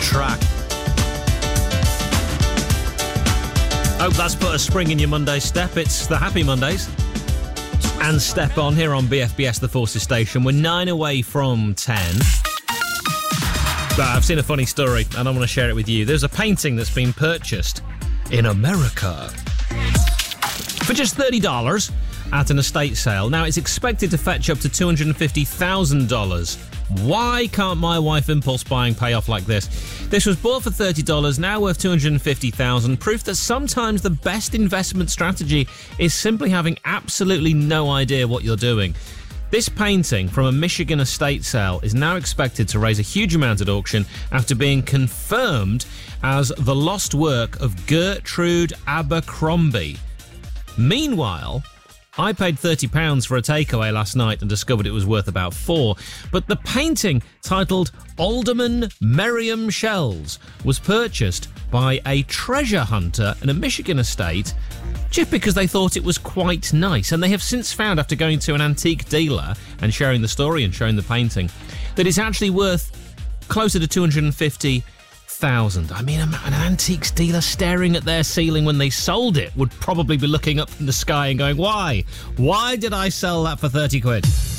track. Hope that's put a spring in your Monday step. It's the Happy Mondays. And Step On here on BFBS, the Forces Station. We're 9 away from 10. But I've seen a funny story and I want to share it with you. There's a painting that's been purchased in America for just $30 at an estate sale. Now, it's expected to fetch up to $250,000. Why can't my wife impulse buying pay off like this? This was bought for $30, now worth $250,000. Proof that sometimes the best investment strategy is simply having absolutely no idea what you're doing. This painting from a Michigan estate sale is now expected to raise a huge amount at auction after being confirmed as the lost work of Gertrude Abercrombie. Meanwhile, I paid £30 for a takeaway last night and discovered it was worth about $4. But the painting, titled Alderman Merriam Shells, was purchased by a treasure hunter in a Michigan estate just because they thought it was quite nice. And they have since found, after going to an antique dealer and sharing the story and showing the painting, that it's actually worth closer to $250,000. I mean, an antiques dealer staring at their ceiling when they sold it would probably be looking up from the sky and going, why? Why did I sell that for 30 quid?